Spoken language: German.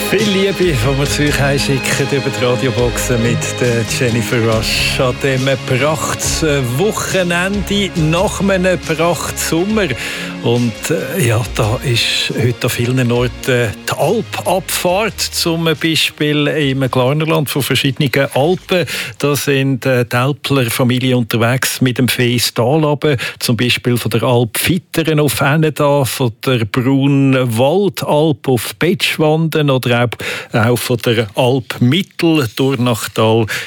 Viel Liebe, die wir zu euch einschicken über die Radioboxen mit der Jennifer Rush an diesem Prachtwochenende nach einem Prachtsommer. Und ja, da ist heute an vielen Orten die Alpabfahrt, zum Beispiel im Glarnerland von verschiedenen Alpen. Da sind die Alpler Familien unterwegs mit dem Feistal runter, zum Beispiel von der Alp Vitteren auf Enneda, von der Brunwaldalp auf Betschwanden oder auch von der Alp Mittel durch Nachtal